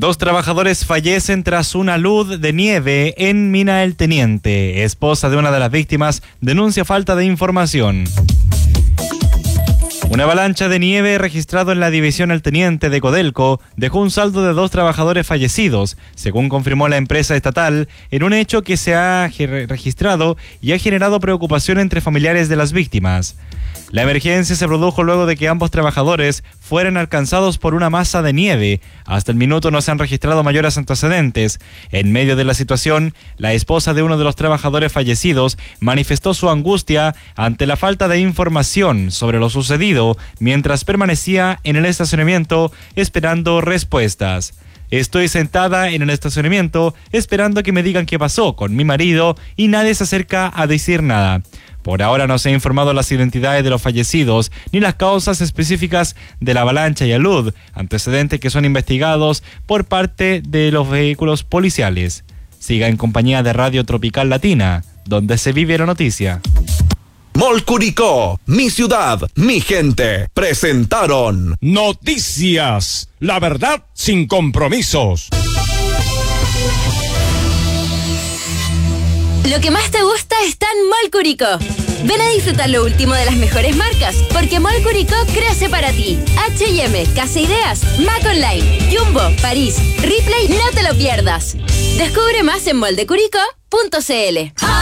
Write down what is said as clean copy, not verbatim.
2 trabajadores fallecen tras una luz de nieve en Mina El Teniente. Esposa de una de las víctimas denuncia falta de información. Una avalancha de nieve registrado en la división El Teniente de Codelco dejó un saldo de 2 trabajadores fallecidos, según confirmó la empresa estatal, en un hecho que se ha registrado y ha generado preocupación entre familiares de las víctimas. La emergencia se produjo luego de que ambos trabajadores fueran alcanzados por una masa de nieve. Hasta el minuto no se han registrado mayores antecedentes. En medio de la situación, la esposa de uno de los trabajadores fallecidos manifestó su angustia ante la falta de información sobre lo sucedido mientras permanecía en el estacionamiento esperando respuestas. Estoy sentada en el estacionamiento esperando que me digan qué pasó con mi marido y nadie se acerca a decir nada. Por ahora no se ha informado las identidades de los fallecidos ni las causas específicas de la avalancha y alud, antecedentes que son investigados por parte de los vehículos policiales. Siga en compañía de Radio Tropical Latina, donde se vive la noticia. Mall Curicó, mi ciudad, mi gente, presentaron Noticias, la verdad sin compromisos. Lo que más te gusta está en Mall Curicó. Ven a disfrutar lo último de las mejores marcas, porque Mall Curicó crece para ti. H&M, Casa Ideas, Mac Online, Jumbo, París, Ripley, no te lo pierdas. Descubre más en moldecuricó.cl.